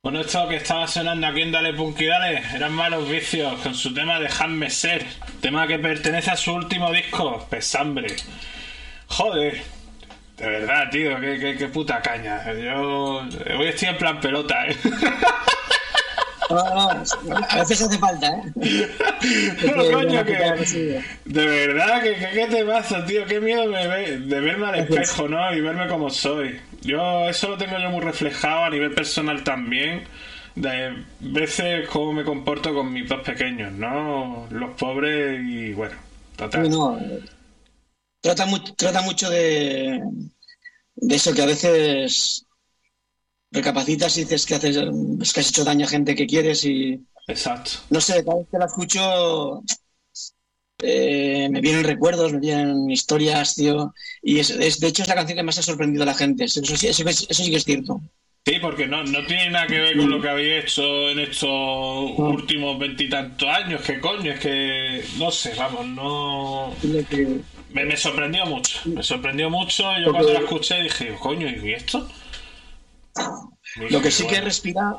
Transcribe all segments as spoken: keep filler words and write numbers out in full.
Bueno, esto que estaba sonando aquí en Dale Punky Dale eran Malos Vicios con su tema Dejadme Ser, tema que pertenece a su último disco, Pesambre. Joder, de verdad, tío, qué, qué, qué puta caña. Yo hoy estoy en plan pelota, ¿eh? No, no, a veces hace falta, ¿eh? Pero Porque coño, una que puta residuo. de verdad, que, que qué te pasa, tío, qué miedo me ve de verme al Gracias. espejo, ¿no? Y verme como soy. Yo eso lo tengo yo muy reflejado a nivel personal también. De veces cómo me comporto con mis dos pequeños, ¿no? Los pobres y bueno, Sí, total. no, trata, mu- trata mucho de, de eso, que a veces recapacitas y dices que haces, es que has hecho daño a gente que quieres y Exacto. no sé, cada vez que la escucho eh, me vienen recuerdos, me vienen historias, tío, y es, es- de hecho es la canción que más ha sorprendido a la gente, eso, sí- eso, eso sí que es cierto. Sí, porque no, no tiene nada que ver con lo Y, que habéis hecho en estos no, últimos veintitantos años. ¿Qué coño? Es que no sé, vamos, no. y lo que, Me, me sorprendió mucho, me sorprendió mucho. Yo lo cuando la que, escuché dije, coño, ¿y esto? lo que Dije, sí que bueno, respira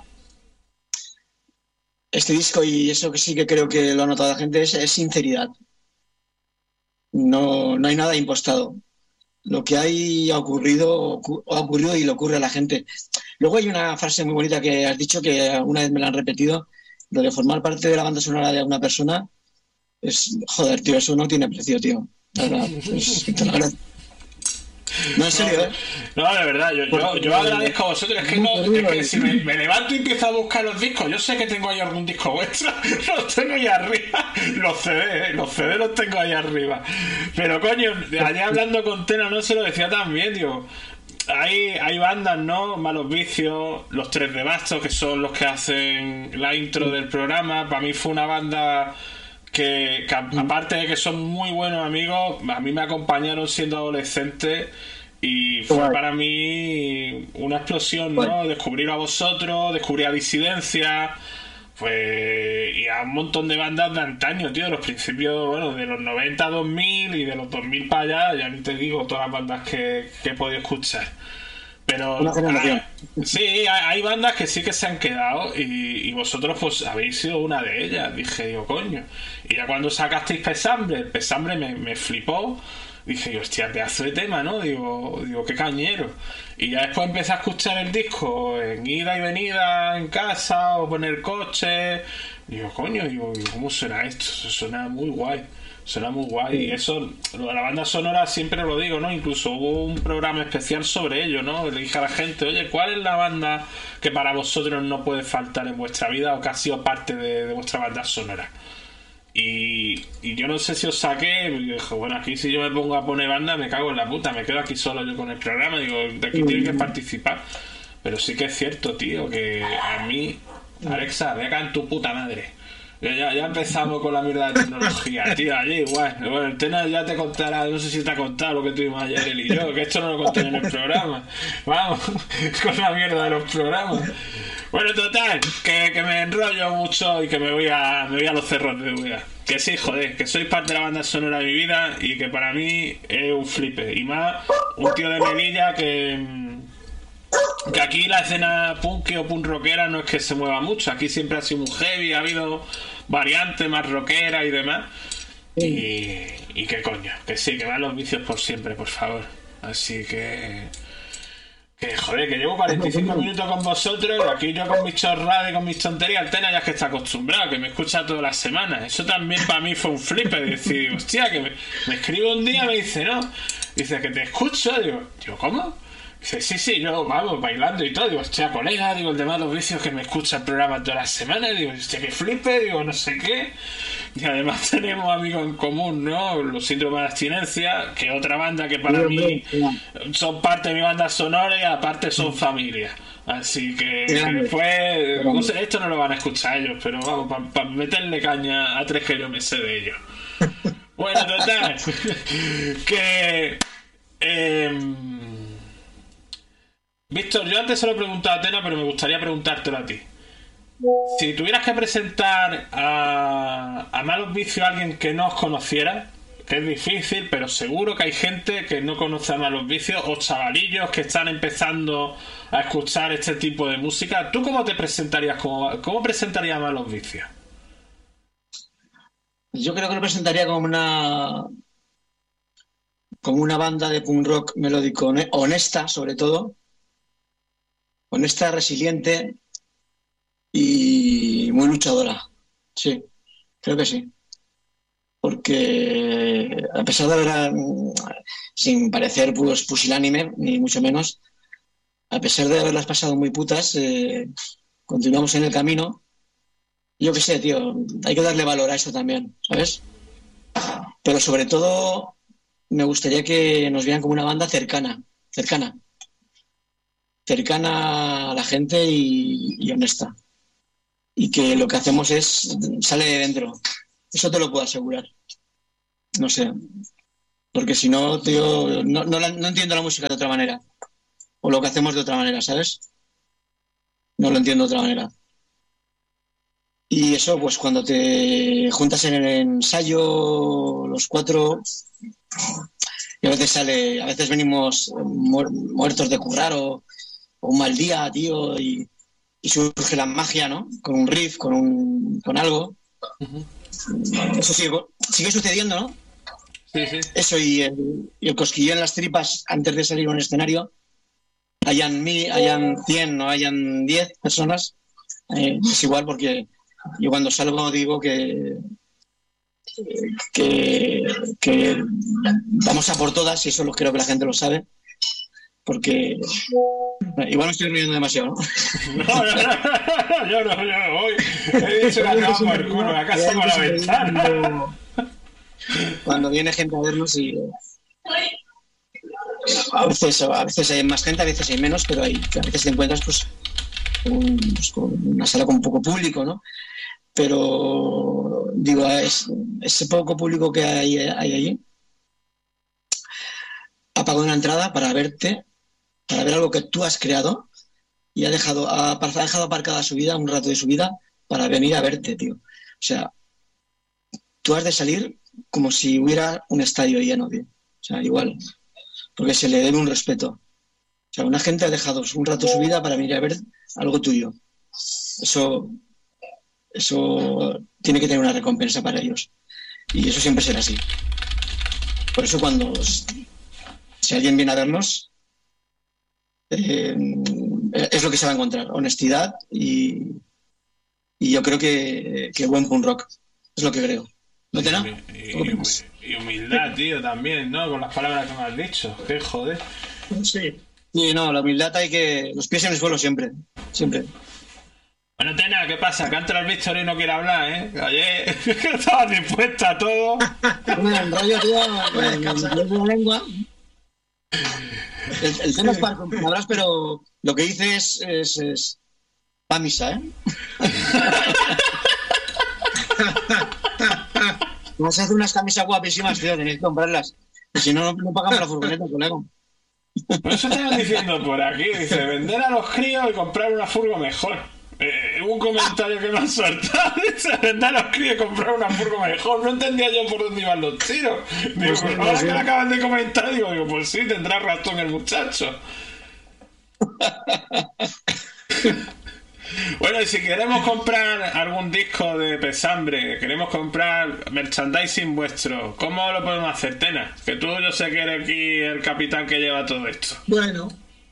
este disco, y eso que sí que creo que lo ha notado la gente, es, es sinceridad. No, no hay nada impostado. Lo que hay ha ocurrido, ocu- ha ocurrido y le ocurre a la gente. Luego hay una frase muy bonita que has dicho, que alguna vez me la han repetido: lo de formar parte de la banda sonora de una persona es, joder, tío, eso no tiene precio, tío. La verdad, pues, te lo agradezco. No, en no, serio, ¿eh? no, de verdad, yo, yo, Porque yo agradezco a vosotros. Es es que, muy no, es querido que y, si me, me levanto y empiezo a buscar los discos, yo sé que tengo ahí algún disco vuestro, los tengo ahí arriba, los C D, ¿eh? Los C D los tengo ahí arriba. Pero coño, ayer hablando con Tena no se lo decía también, digo. Hay, hay bandas, ¿no? Malos Vicios, Los Tres de Bastos, que son los que hacen la intro del programa. Para mí fue una banda que, que a- aparte de que son muy buenos amigos, a mí me acompañaron siendo adolescente y fue guay. para mí una explosión, Bueno, ¿no? Descubrir a vosotros, descubrir a Disidencia, pues, y a un montón de bandas de antaño, tío, de los principios, bueno, de los noventa a dos mil y de los dos mil para allá, ya ni te digo todas las bandas que, que he podido escuchar. una Pero ah, generación. sí, hay, hay bandas que sí que se han quedado y, y vosotros pues habéis sido una de ellas. Dije, digo, coño. Y ya cuando sacasteis Pesambre, el Pesambre me, me flipó. Dije, yo, hostia, pedazo de tema, ¿no? Digo, digo, qué cañero. Y ya después empecé a escuchar el disco en ida y venida en casa o poner coche. Digo, coño, digo, ¿cómo suena esto? Suena muy guay. Suena muy guay. Y Sí. eso, lo de la banda sonora siempre lo digo, ¿no? Incluso hubo un programa especial sobre ello, ¿no? Le dije a la gente, oye, ¿cuál es la banda que para vosotros no puede faltar en vuestra vida o que ha sido parte de, de vuestra banda sonora? Y, y yo no sé si os saqué, y yo dije, bueno, aquí si yo me pongo a poner banda me cago en la puta, me quedo aquí solo yo con el programa, digo, de aquí tienen que participar. Pero sí que es cierto, tío, que a mí, Alexa, ve acá en tu puta madre. Ya, ya, ya empezamos con la mierda de tecnología, tío, allí igual. Bueno, el Tena ya te contará, no sé si te ha contado lo que tuvimos ayer él y yo, que esto no lo conté en el programa. Vamos, con la mierda de los programas. Bueno, total, que, que me enrollo mucho y que me voy a me voy a los cerros de Úbeda. Que sí, joder, que sois parte de la banda sonora de mi vida y que para mí es un flipe. Y más, un tío de Melilla que, mm, que aquí la escena punk o punk rockera no es que se mueva mucho. Aquí siempre ha sido muy heavy, ha habido variantes más rockera y demás. Sí. Y, y qué coño, que sí, que van los vicios por siempre, por favor. Así que que joder, que llevo cuarenta y cinco minutos con vosotros y aquí yo con mis chorradas y con mis tonterías. El Tena ya es que está acostumbrado, que me escucha todas las semanas. Eso también para mí fue un flipe, decir, hostia, que me, me escribe un día y me dice, no, dice que te escucho. Digo, digo, ¿cómo? Dice, sí, sí, yo, vamos, bailando y todo. Digo, hostia, colega, digo, el de Malos Vicios que me escucha el programa todas las semanas. Digo, hostia, que flipe, digo, no sé qué. Y además tenemos amigos en común, ¿no? Los síndromes de abstinencia, que otra banda que Sí, para hombre, mí ya, son parte de mi banda sonora y aparte son familia. Así que, que grande, después, no grande. sé, esto no lo van a escuchar ellos, pero vamos, para pa meterle caña a tres que yo me sé de ellos. Bueno, total, que... em, Víctor, yo antes se lo he preguntado a Atena, pero me gustaría preguntártelo a ti. Si tuvieras que presentar a, a Malos Vicios a alguien que no os conociera, que es difícil, pero seguro que hay gente que no conoce a Malos Vicios o chavalillos que están empezando a escuchar este tipo de música. ¿Tú cómo te presentarías? Como, ¿Cómo presentarías a Malos Vicios? Yo creo que lo presentaría como una como una banda de punk rock melódico honesta, sobre todo, honesta, resiliente y muy luchadora. Sí, creo que sí. Porque a pesar de haber, sin parecer pues, pusilánime, ni mucho menos, a pesar de haberlas pasado muy putas, eh, continuamos en el camino. Yo qué sé, tío, hay que darle valor a eso también, ¿sabes? Pero sobre todo me gustaría que nos vieran como una banda cercana, cercana, cercana a la gente y, y honesta. Y que lo que hacemos es, sale de dentro. Eso te lo puedo asegurar. No sé. Porque si no, tío, no, no, no entiendo la música de otra manera. O lo que hacemos de otra manera, ¿sabes? No lo entiendo de otra manera. Y eso, pues cuando te juntas en el ensayo, los cuatro, y a veces sale, a veces venimos muer- muertos de currar o, o un mal día, tío, y, y surge la magia, ¿no? Con un riff, con un, con algo. Uh-huh. Eso sigue, sigue sucediendo, ¿no? Sí, sí. Eso y el, y el cosquilleo en las tripas antes de salir a un escenario, hayan, mil, hayan cien o hayan diez personas, eh, es igual porque yo cuando salgo digo que, que, que vamos a por todas y eso lo creo que la gente lo sabe. Porque igual me estoy riendo demasiado, ¿no? No, no, no, yo no, yo no voy. He dicho que andaba por el culo, la casa por la ventana. Cuando viene gente a vernos y a veces, a veces hay más gente, a veces hay menos, pero hay, a veces te encuentras pues, un, pues con una sala con poco público, ¿no? Pero digo, es, ese poco público que hay, hay allí ha pagado una entrada para verte, para ver algo que tú has creado y ha dejado, ha, ha dejado aparcada su vida, un rato de su vida, para venir a verte, tío. O sea, tú has de salir como si hubiera un estadio lleno, tío. O sea, igual, porque se le debe un respeto. O sea, una gente ha dejado un rato de su vida para venir a ver algo tuyo. Eso, eso tiene que tener una recompensa para ellos. Y eso siempre será así. Por eso cuando, si alguien viene a vernos, eh, es lo que se va a encontrar, honestidad y, y yo creo que, que buen punk rock, es lo que creo. ¿No te da? Y, y humildad, tío, también, ¿no? Con las palabras que me has dicho, qué joder. Sí. Sí, no, la humildad hay que... Los pies en el suelo siempre, siempre. Bueno, Tena, ¿qué pasa? Que antes el Víctor y no quiere hablar, ¿eh? Oye, que estabas dispuesta a todo. Bueno, el rollo, tío, en la lengua... El, el tema es para con palabras, pero lo que dice es, es, es pa' misa, ¿eh? Nos hace unas camisas guapísimas, tío, tenéis que comprarlas. Si no, no, no pagamos la furgoneta, colega. Por eso estaban diciendo por aquí, dice, vender a los críos y comprar una furgo mejor. Eh, un comentario que me han soltado, dice, vender a los críos y comprar una furgo mejor. No entendía yo por dónde iban los tiros. Digo, pues, pues ahora que lo acaban de comentar, digo, digo, pues sí, tendrá razón el muchacho. Bueno, y si queremos comprar algún disco de Pesambre, queremos comprar merchandising vuestro, ¿cómo lo podemos hacer, Tena? Que tú, yo sé que eres aquí el capitán que lleva todo esto. Bueno,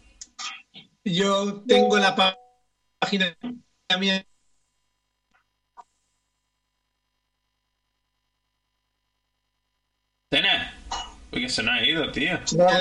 yo tengo la página mía. Tena, uy, que se nos ha ido, tío.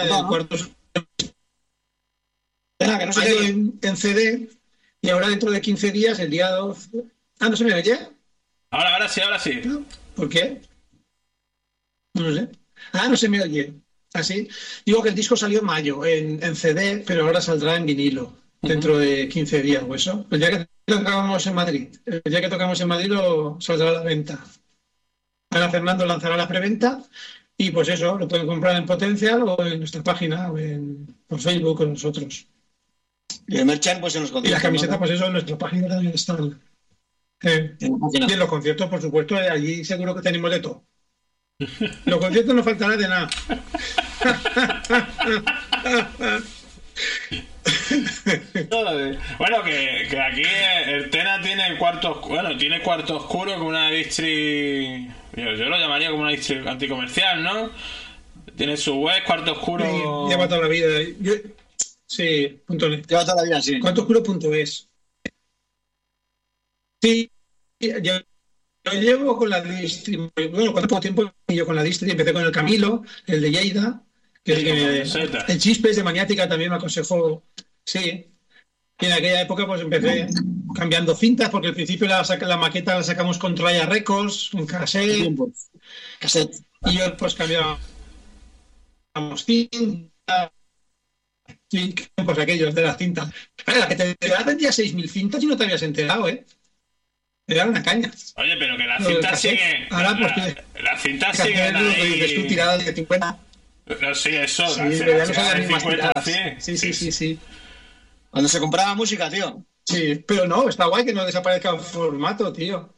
Tena, que no se te en, en C D. Y ahora dentro de quince días, el día doce... Ah, ¿no se me oye? Ahora, ahora sí, ahora sí. ¿Por qué? No lo sé. Ah, no se me oye. Así. Digo que el disco salió en mayo, en, en C D, pero ahora saldrá en vinilo, dentro de quince días o eso. El día que tocamos en Madrid. El día que tocamos en Madrid lo saldrá a la venta. Ana Fernando lanzará la preventa y pues eso, lo pueden comprar en Potencial o en nuestra página o en, por Facebook con nosotros. Y el merchan, pues en los conciertos. Y las camisetas, ¿no? Pues eso, en nuestra página también están. Eh, y en los conciertos, por supuesto, allí seguro que tenemos de todo. Los conciertos no faltará de nada. Bueno, que, que aquí el Tena tiene el cuarto oscuro, bueno, tiene cuarto oscuro como una distri, yo, yo lo llamaría como una distri anticomercial, ¿no? Tiene su web, cuarto oscuro. Sí, lleva toda la vida. Yo, sí, punto net. Lleva toda la vida, sí. Cuarto oscuro punto es. Sí, yo, yo llevo con la distri, bueno, cuando poco tiempo yo con la distri, empecé con el Camilo, el de Lleida, que, Sí, que Z. el Chispes de Maniática también me aconsejó, sí. Y en aquella época pues empecé cambiando cintas, porque al principio la, saca- la maqueta la sacamos con Traya Records, en cassette, Cassette. y yo pues cambiábamos cintas, sí, pues aquellos de las cintas. Claro, la que te vendía seis mil cintas y no te habías enterado, ¿eh? Era una caña. Oye, pero que las Lo del cintas cassette. siguen. Ahora, pues, la- que- las cintas Que siguen hacer lo que dices tú, ahí. tiradas de cincuenta. No, sí, eso. Sí, las- pero ya las no son las de mismas cincuenta, tiradas. cien. Sí, sí, sí, sí. Cuando se compraba música, tío. Sí, pero no, está guay que no desaparezca el formato, tío.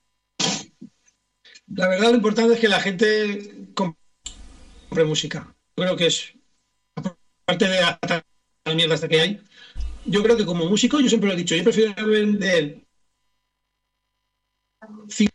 La verdad, lo importante es que la gente compre música. Yo creo que es, aparte de las mierdas que hay, yo creo que como músico, yo siempre lo he dicho, yo prefiero vender cinco.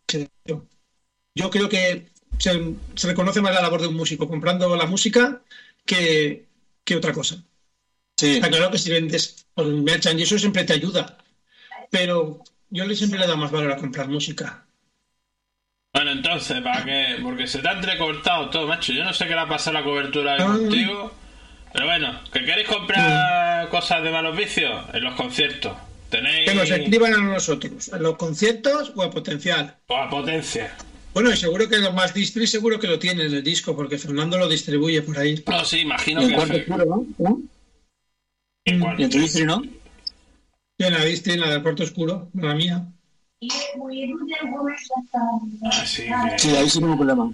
Yo creo que se, se reconoce más la labor de un músico comprando la música que, que otra cosa. Sí. Está claro que si vendes por merchant y eso siempre te ayuda, pero yo le siempre le he dado más valor a comprar música. Bueno, entonces, ¿para qué? Porque se te ha entrecortado todo, macho. Yo no sé qué le ha pasado a la cobertura ahí Ah. contigo. Pero bueno, ¿que queréis comprar cosas de malos vicios? En los conciertos. Tenéis. Que nos escriban a nosotros, en los conciertos o a Potencial. O a potencia. Bueno, y seguro que los más distri seguro que lo tienen el disco, porque Fernando lo distribuye por ahí. No, sí, imagino Y el que. cuarto oscuro, ¿no? ¿No? ¿En cuál? Y en tu distri, ¿no? Y en la distri, en la del cuarto oscuro, la mía. Ah, sí, que- Sí, ahí sí no hay problema.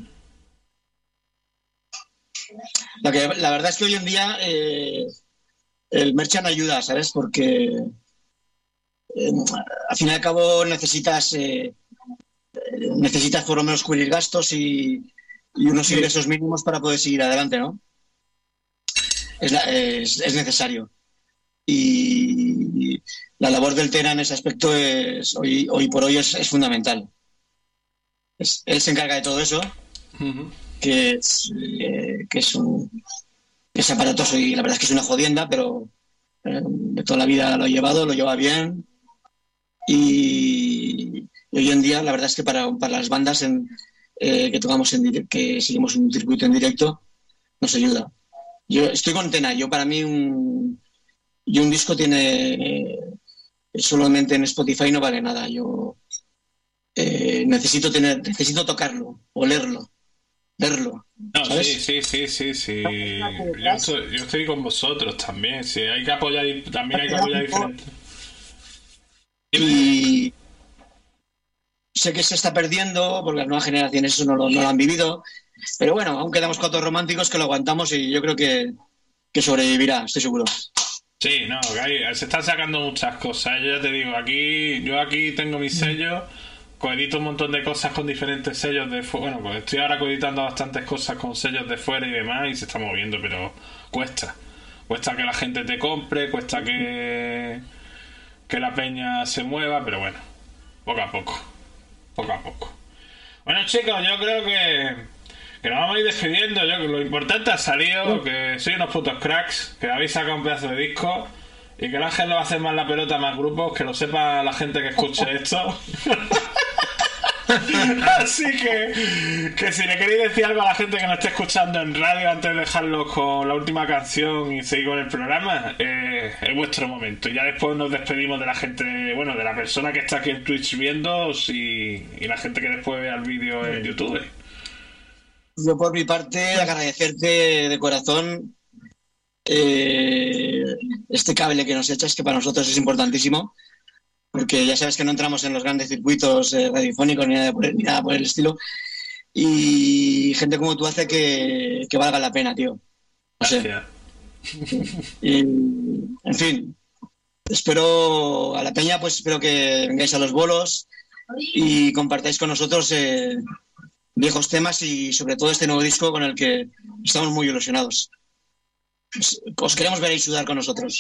La, que, la verdad es que hoy en día eh, el merchant ayuda, ¿sabes? Porque eh, al fin y al cabo necesitas eh, necesitas por lo menos cubrir gastos y, y unos Sí. ingresos mínimos para poder seguir adelante, ¿no? Es, la- es, es necesario. Y la labor del Tena en ese aspecto es hoy, hoy por hoy es, es fundamental. Es- él se encarga de todo eso, Ujú. que es, eh, que es, un, que es aparatoso y la verdad es que es una jodienda, pero eh, de toda la vida lo ha llevado, lo lleva bien. Y, y hoy en día, la verdad es que para, para las bandas en, eh, que tocamos en dire- que seguimos un circuito en directo, nos ayuda. Yo estoy con Tena, yo para mí un, y un disco tiene eh, solamente en Spotify no vale nada. Yo eh, necesito tener, necesito tocarlo, olerlo, verlo. No, ¿Sabes? sí, sí, sí, sí, sí. Yo estoy, yo estoy con vosotros también. Sí, hay que apoyar, también hay que apoyar diferentes. Y sé que se está perdiendo porque las nuevas generaciones eso no lo, no lo han vivido. Pero bueno, aún quedamos cuatro románticos que lo aguantamos y yo creo que, que sobrevivirá, estoy seguro. Sí, no, que hay- se están sacando muchas cosas. Yo ya te digo, aquí, yo aquí tengo mis sellos, coedito un montón de cosas con diferentes sellos de fuera. Bueno, pues estoy ahora coeditando bastantes cosas con sellos de fuera y demás y se está moviendo, pero cuesta. Cuesta que la gente te compre, cuesta que, que la peña se mueva, pero bueno, poco a poco, poco a poco. Bueno, chicos, yo creo que, que nos vamos a ir despidiendo. Yo que lo importante ha salido, que sois unos putos cracks, que habéis sacado un pedazo de disco y que el Ángel no va a hacer más la pelota a más grupos, que lo sepa la gente que escuche esto. Así que, que si le queréis decir algo a la gente que nos esté escuchando en radio antes de dejarlos con la última canción y seguir con el programa, eh, es vuestro momento. Y ya después nos despedimos de la gente, bueno, de la persona que está aquí en Twitch viendo y, y la gente que después vea el vídeo en YouTube. Yo por mi parte agradecerte de corazón eh, este cable que nos echas, que para nosotros es importantísimo, porque ya sabes que no entramos en los grandes circuitos eh, radiofónicos ni nada, por el, ni nada por el estilo, y gente como tú hace que, que valga la pena, tío. No sé. Gracias. Y, en fin, espero a la peña, pues espero que vengáis a los bolos y compartáis con nosotros eh, viejos temas y sobre todo este nuevo disco con el que estamos muy ilusionados. Os queremos ver y sudar con nosotros.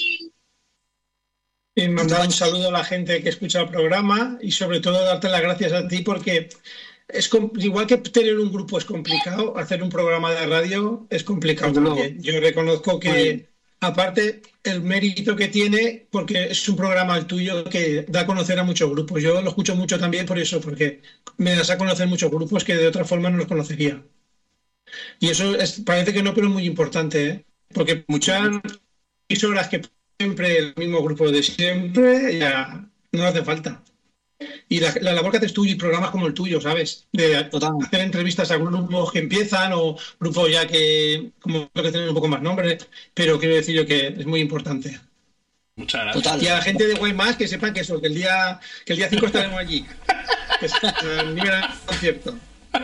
Y mandar un saludo a la gente que escucha el programa y sobre todo darte las gracias a ti porque es igual que tener un grupo es complicado, hacer un programa de radio es complicado también. Yo reconozco que aparte el mérito que tiene porque es un programa el tuyo que da a conocer a muchos grupos. Yo lo escucho mucho también por eso, porque me das a conocer muchos grupos que de otra forma no los conocería. Y eso es, parece que no, pero es muy importante, ¿eh? Porque muchas horas que siempre el mismo grupo de siempre ya no hace falta. Y la, la labor que haces tú y programas como el tuyo, ¿sabes? De Total. hacer entrevistas a grupos que empiezan o grupos ya que como que tienen un poco más nombre, pero quiero decir yo que es muy importante. Muchas gracias. Total. Y a la gente de Guaymás que sepan que eso, que el día que el día cinco estaremos allí. Que es el nivel del concierto.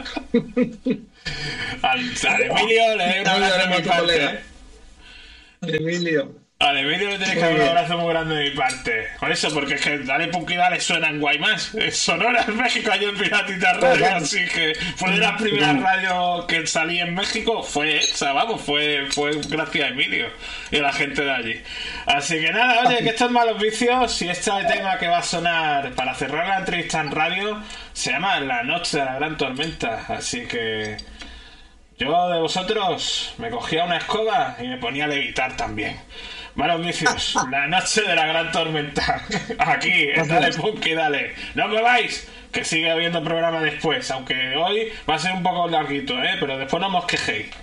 Al, al Emilio le doy un abrazo de mi parte. Al Emilio. Al Emilio le tienes que dar un abrazo muy grande de mi parte. Por eso, porque es que Dale Punky Dale suena en Guaymás. Es Sonora en México, hay en Piratita Radio, así que fue de las primeras radios que salí en México. Fue, o sea, vamos, fue, fue gracias a Emilio y a la gente de allí. Así que nada, oye, que estos malos vicios y este tema que va a sonar para cerrar la entrevista en radio se llama La Noche de la Gran Tormenta. Así que yo de vosotros me cogía una escoba y me ponía a levitar también. Malos vicios, La Noche de la Gran Tormenta. Aquí, en Dale Punky Dale. No me vais, que sigue habiendo programa después. Aunque hoy va a ser un poco larguito, ¿eh? Pero después no os quejéis.